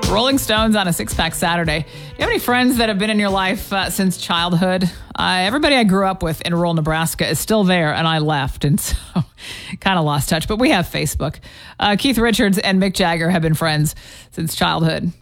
Rolling Stones on a Six-Pack Saturday. Do you have any friends that have been in your life since childhood? Everybody I grew up with in rural Nebraska is still there, and I left, and so kind of lost touch. But we have Facebook. Keith Richards and Mick Jagger have been friends since childhood.